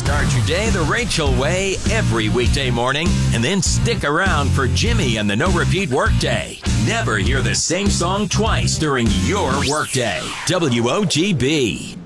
Start your day the Rachel way every weekday morning, and then stick around for Jimmy and the No Repeat Workday. Never hear the same song twice during your workday. WOGB.